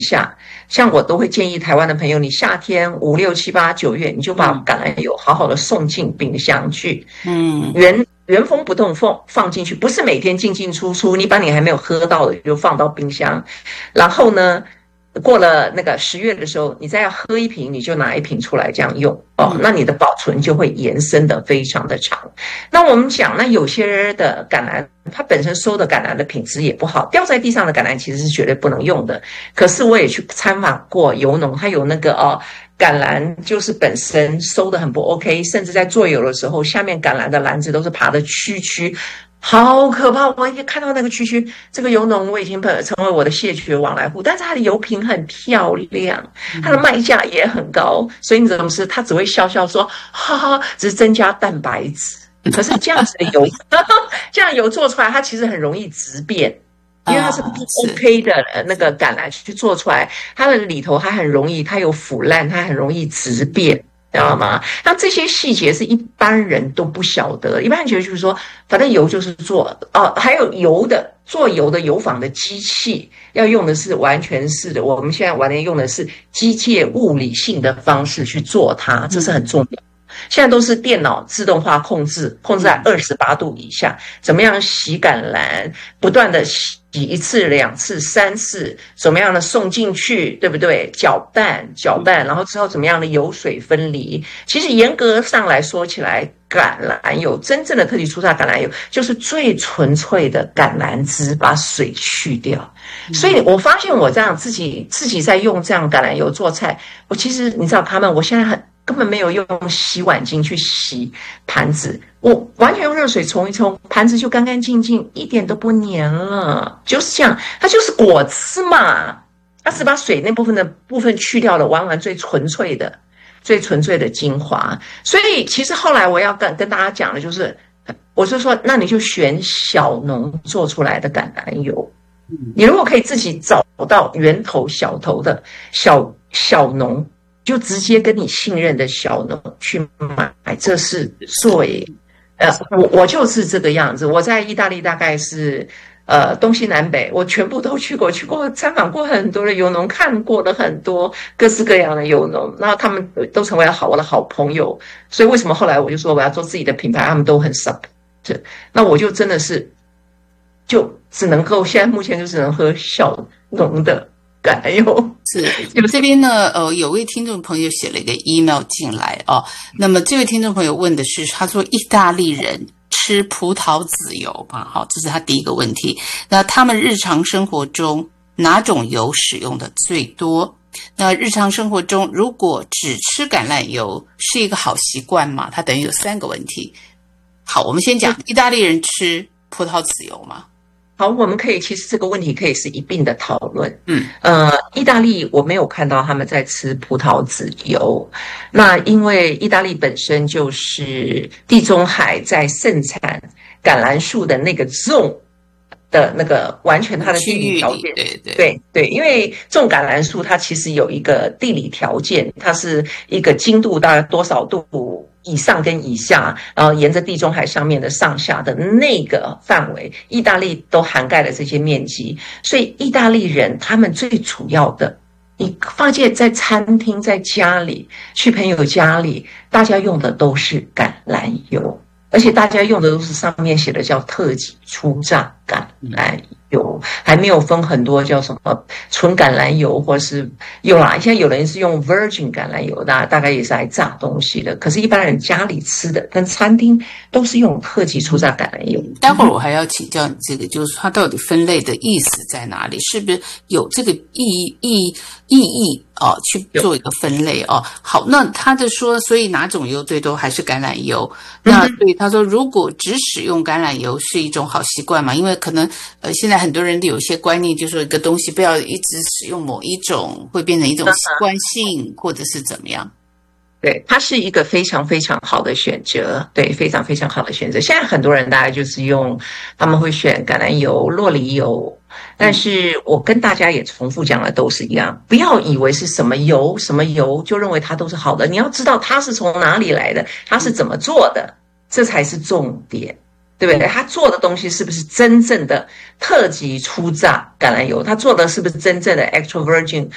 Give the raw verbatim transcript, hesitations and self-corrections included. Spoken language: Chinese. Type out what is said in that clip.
下，像我都会建议台湾的朋友，你夏天五六七八九月，你就把橄榄油好好的送进冰箱去，嗯，原原封不动放放进去，不是每天进进出出，你把你还没有喝到的就放到冰箱，然后呢，过了那个十月的时候，你再要喝一瓶，你就拿一瓶出来这样用哦，那你的保存就会延伸的非常的长。那我们讲，那有些的橄榄，它本身收的橄榄的品质也不好，掉在地上的橄榄其实是绝对不能用的。可是我也去参访过油农，他有那个哦，橄榄就是本身收的很不 OK， 甚至在做油的时候，下面橄榄的篮子都是爬的曲曲。好可怕！我一看到那个区区，这个油农我已经成为我的谢绝往来户，但是它的油品很漂亮，它的卖价也很高，所以你怎么吃，他只会笑笑说：“哈哈，只是增加蛋白质。”可是这样子的油，这样油做出来，它其实很容易质变，因为它是不 OK 的那个橄榄去做出来，它的里头它很容易，它有腐烂，它很容易质变。知道吗？那这些细节是一般人都不晓得，一般人觉得就是说，反正油就是做哦，还有油的做油的油坊的机器，要用的是完全是的，我们现在完全用的是机械物理性的方式去做它，这是很重要。现在都是电脑自动化控制，控制在二十八度以下，怎么样洗橄榄，不断的洗一次、两次、三次，怎么样的送进去，对不对？搅拌、搅拌，然后之后怎么样的油水分离？其实严格上来说起来，橄榄油真正的特级初榨橄榄油就是最纯粹的橄榄汁，把水去掉。所以我发现我这样自己自己在用这样橄榄油做菜，我其实你知道他们，我现在很。根本没有用洗碗巾去洗盘子，我完全用热水冲一冲，盘子就干干净净，一点都不黏了。就是这样，它就是果汁嘛，它是把水那部分的部分去掉了，完完最纯粹的、最纯粹的精华。所以其实后来我要跟跟大家讲的就是，我是说，那你就选小农做出来的橄榄油。你如果可以自己找到源头小头的小小农。就直接跟你信任的小农去买，这是最呃，我我就是这个样子。我在意大利大概是呃东西南北，我全部都去过，去过参访过很多的油农，看过了很多各式各样的油农，然后他们都成为了好我的好朋友。所以为什么后来我就说我要做自己的品牌，他们都很 support。那我就真的是就只能够现在目前就只能喝小农的。橄榄油是，我这边呢，呃，有位听众朋友写了一个 email 进来哦。那么这位听众朋友问的是，他说意大利人吃葡萄籽油嘛？好，这是他第一个问题。那他们日常生活中哪种油使用的最多？那日常生活中如果只吃橄榄油是一个好习惯吗？他等于有三个问题。好，我们先讲意大利人吃葡萄籽油吗？ 好，我们可以其实这个问题可以是一并的讨论。嗯，呃，意大利我没有看到他们在吃葡萄籽油，那因为意大利本身就是地中海在盛产橄榄树的那个 zone 的那个完全它的地理条件， 对对对对，因为种橄榄树它其实有一个地理条件，它是一个经度大概多少度。以上跟以下，然后沿着地中海上面的上下的那个范围，意大利都涵盖了这些面积，所以意大利人他们最主要的，你发现在餐厅、在家里、去朋友家里，大家用的都是橄榄油，而且大家用的都是上面写的叫特级初榨橄榄油，还没有分很多叫什么纯橄榄油，或是有啦，现在有人是用 virgin 橄榄油的，大概也是来炸东西的。可是，一般人家里吃的跟餐厅都是用特级初榨橄榄油。 待会儿我还要请教你这个，就是它到底分类的意思在哪里？是不是有这个意意意义哦？去做一个分类哦。好，那他的说，所以哪种油最多还是橄榄油？那所以他说，如果只使用橄榄油是一种好习惯嘛？因为可能呃现在很多人有些观念，就是说一个东西不要一直使用某一种，会变成一种习惯性，或者是怎么样。 对，它是一个非常非常好的选择，对，非常非常好的选择。现在很多人大概就是用，他们会选橄榄油、酪梨油，但是我跟大家也重复讲的都是一样，不要以为是什么油什么油就认为它都是好的，你要知道它是从哪里来的，它是怎么做的，这才是重点。对不对？他做的东西是不是真正的特级初榨橄榄油？他做的是不是真正的 extra virgin